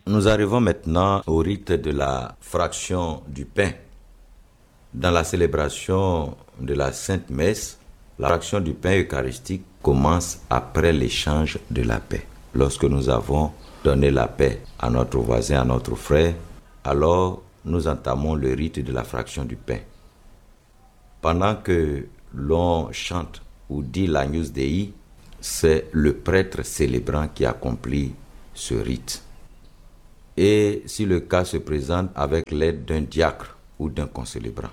Nous arrivons maintenant au rite de la fraction du pain. Dans la célébration de la Sainte Messe, la fraction du pain eucharistique commence après l'échange de la paix. Lorsque nous avons donné la paix à notre voisin, à notre frère, alors nous entamons le rite de la fraction du pain. Pendant que l'on chante ou dit l'Agnus Dei, c'est le prêtre célébrant qui accomplit ce rite. Et si le cas se présente avec l'aide d'un diacre ou d'un concélébrant,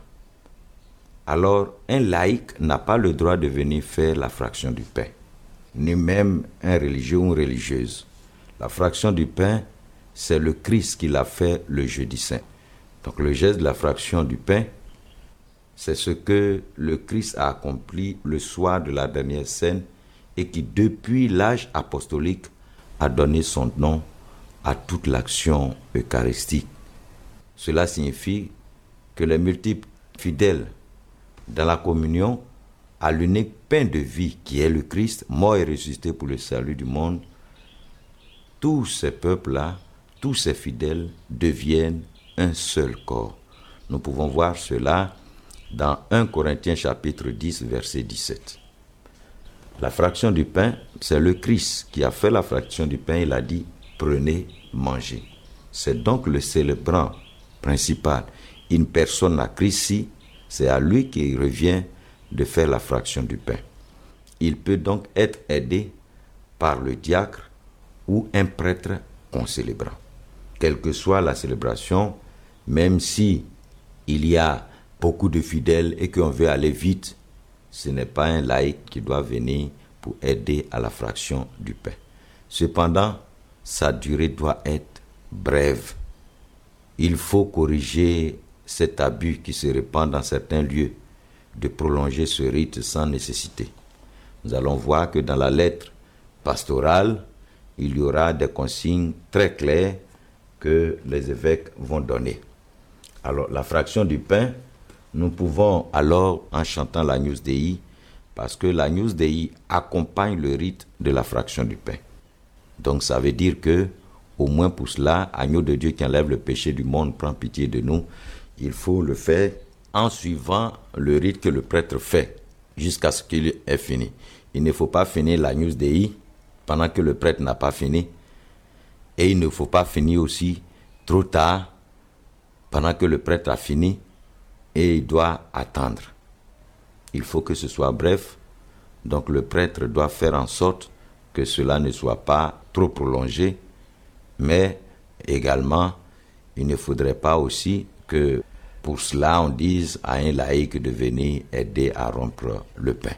alors un laïc n'a pas le droit de venir faire la fraction du pain, ni même un religieux ou une religieuse. La fraction du pain, c'est le Christ qui l'a fait le jeudi saint. Donc le geste de la fraction du pain, c'est ce que le Christ a accompli le soir de la dernière scène et qui, depuis l'âge apostolique, a donné son nom à toute l'action eucharistique. Cela signifie que les multiples fidèles dans la communion à l'unique pain de vie qui est le Christ, mort et ressuscité pour le salut du monde, tous ces peuples-là, tous ces fidèles deviennent un seul corps. Nous pouvons voir cela dans 1 Corinthiens chapitre 10, verset 17. La fraction du pain, c'est le Christ qui a fait la fraction du pain. Il a dit, prenez, mangez. C'est donc le célébrant principal. Une personne à Christ, c'est à lui qu'il revient de faire la fraction du pain. Il peut donc être aidé par le diacre ou un prêtre concélébrant. Quelle que soit la célébration, même si il y a beaucoup de fidèles et qu'on veut aller vite, ce n'est pas un laïc qui doit venir pour aider à la fraction du pain. Cependant, sa durée doit être brève. Il faut corriger cet abus qui se répand dans certains lieux, de prolonger ce rite sans nécessité. Nous allons voir que dans la lettre pastorale, il y aura des consignes très claires que les évêques vont donner. Alors, la fraction du pain, nous pouvons alors, en chantant l'Agnus Dei, parce que l'Agnus Dei accompagne le rite de la fraction du pain. Donc ça veut dire que, au moins pour cela, agneau de Dieu qui enlève le péché du monde, prend pitié de nous, il faut le faire en suivant le rite que le prêtre fait, jusqu'à ce qu'il ait fini. Il ne faut pas finir l'Agnus Dei pendant que le prêtre n'a pas fini, et il ne faut pas finir aussi trop tard, pendant que le prêtre a fini, et il doit attendre. Il faut que ce soit bref, donc le prêtre doit faire en sorte que cela ne soit pas trop prolongé, mais également, il ne faudrait pas aussi que pour cela on dise à un laïc de venir aider à rompre le pain.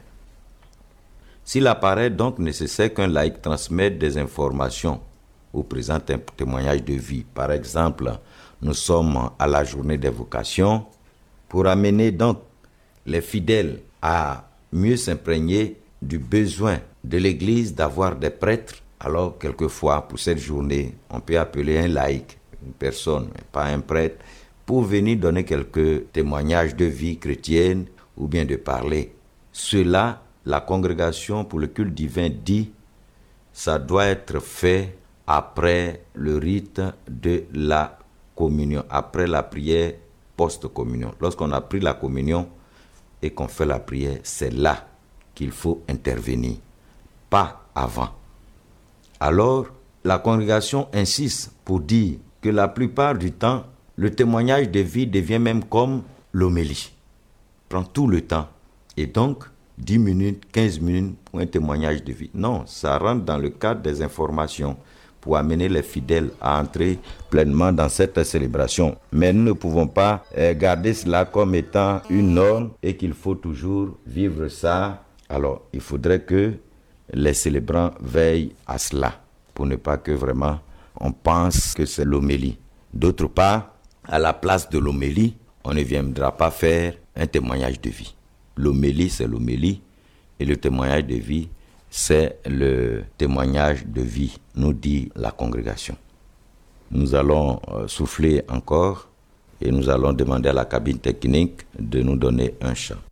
S'il apparaît donc nécessaire qu'un laïc transmette des informations ou présente un témoignage de vie, par exemple, nous sommes à la journée des vocations, pour amener donc les fidèles à mieux s'imprégner du besoin de l'Église d'avoir des prêtres. Alors, quelquefois, pour cette journée, on peut appeler un laïc, une personne, pas un prêtre, pour venir donner quelques témoignages de vie chrétienne ou bien de parler. Cela, la congrégation pour le culte divin dit, ça doit être fait après le rite de la communion, après la prière post-communion. Lorsqu'on a pris la communion et qu'on fait la prière, c'est là qu'il faut intervenir, pas avant. Alors, la congrégation insiste pour dire que la plupart du temps, le témoignage de vie devient même comme l'homélie. Prend tout le temps. Et donc, 10 minutes, 15 minutes pour un témoignage de vie. Non, ça rentre dans le cadre des informations pour amener les fidèles à entrer pleinement dans cette célébration. Mais nous ne pouvons pas garder cela comme étant une norme et qu'il faut toujours vivre ça. Alors, il faudrait que les célébrants veillent à cela pour ne pas que vraiment on pense que c'est l'homélie. D'autre part, à la place de l'homélie, on ne viendra pas faire un témoignage de vie. L'homélie, c'est l'homélie et le témoignage de vie, c'est le témoignage de vie, nous dit la congrégation. Nous allons souffler encore et nous allons demander à la cabine technique de nous donner un chant.